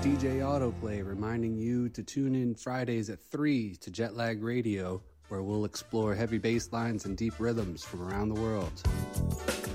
DJ Autoplay reminding you to tune in Fridays at 3 to Jetlag Radio, where we'll explore heavy bass lines and deep rhythms from around the world.